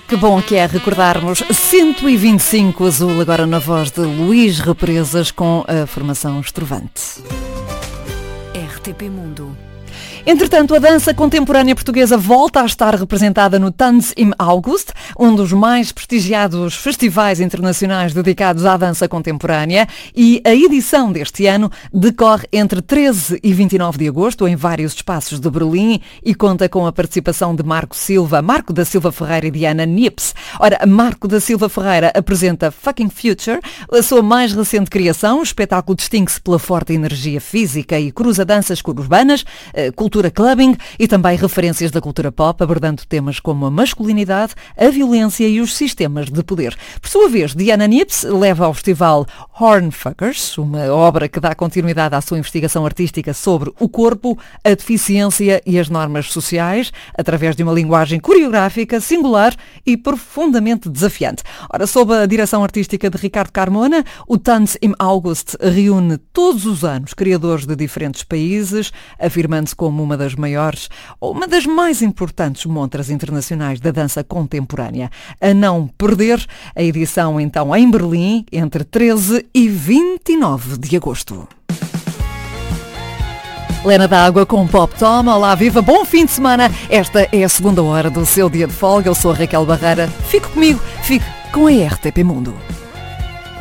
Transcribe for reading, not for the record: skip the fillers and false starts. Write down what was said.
Que bom que é recordarmos 125 Azul, agora na voz de Luís Represas com a formação Estrovante. RTP Mundo. Entretanto, a dança contemporânea portuguesa volta a estar representada no Tanz im August, um dos mais prestigiados festivais internacionais dedicados à dança contemporânea, e a edição deste ano decorre entre 13 e 29 de agosto em vários espaços de Berlim e conta com a participação de Marco da Silva Ferreira e Diana Nips. Ora, Marco da Silva Ferreira apresenta Fucking Future, a sua mais recente criação. O espetáculo distingue-se pela forte energia física e cruza danças urbanas, cultura clubbing e também referências da cultura pop, abordando temas como a masculinidade, a violência e os sistemas de poder. Por sua vez, Diana Nips leva ao festival Hornfuckers, uma obra que dá continuidade à sua investigação artística sobre o corpo, a deficiência e as normas sociais, através de uma linguagem coreográfica singular e profundamente desafiante. Ora, sob a direção artística de Ricardo Carmona, o Tanz im August reúne todos os anos criadores de diferentes países, afirmando-se como uma das maiores ou uma das mais importantes montras internacionais da dança contemporânea. A não perder, a edição então em Berlim, entre 13 e 29 de agosto. Lena D'Água com Pop Tom. Olá, viva, bom fim de semana. Esta é a segunda hora do seu dia de folga. Eu sou a Raquel Barreira. Fique comigo, fique com a RTP Mundo.